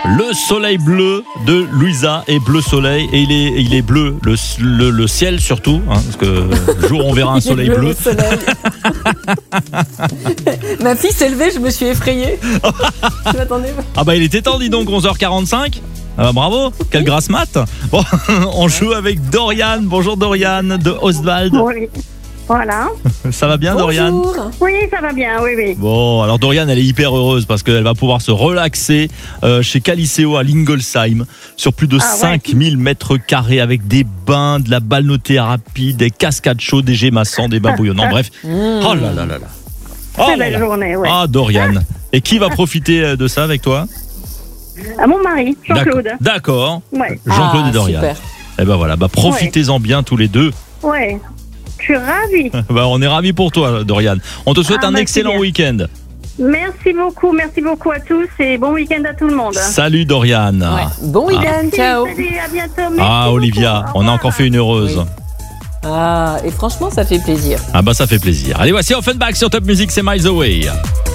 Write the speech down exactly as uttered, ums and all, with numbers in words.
Le soleil bleu de Louisa est bleu soleil et il est, il est bleu, le, le, le ciel surtout, hein, parce que le jour où on verra un soleil bleu. bleu. Soleil. Ma fille s'est levée, je me suis effrayée. Je m'attendais pas. Ah bah il était temps, dis donc, onze heures quarante-cinq. Ah bah bravo, quelle grasse mat. Bon, on joue avec Dorian. Bonjour Dorian de Oswald. Oui. Voilà. Ça va bien Dorian? Bonjour. Oui, ça va bien, oui, oui. Bon, alors Dorian, elle est hyper heureuse parce qu'elle va pouvoir se relaxer euh, chez Caliceo à Lingolsheim sur plus de Ah, ouais. cinq mille mètres carrés avec des bains, de la balnéothérapie, des cascades chaudes, des gémassants, des bains bouillonnants, bref. Mmh. Oh là là là là. Oh Très là belle là. journée, oui. Ah Dorian. Et qui va profiter de ça avec toi? À mon mari, Jean-Claude. D'accord. Ouais. Jean-Claude Ah, et Dorian. super. Eh ben voilà, bah profitez-en bien tous les deux. Ouais. Je suis ravie. Bah on est ravis pour toi Dorian. On te souhaite Ah, un bah, excellent c'est bien. week-end. Merci beaucoup, merci beaucoup à tous et bon week-end à tout le monde. Salut Dorian. Ouais. Bon week-end, ciao. Salut, à bientôt. Merci Ah beaucoup. Olivia, Au on a revoir. encore fait une heureuse. Oui. Ah, et franchement, ça fait plaisir. Ah bah ça fait plaisir. Allez, voici Offenbach sur Top Music, c'est Miles Away.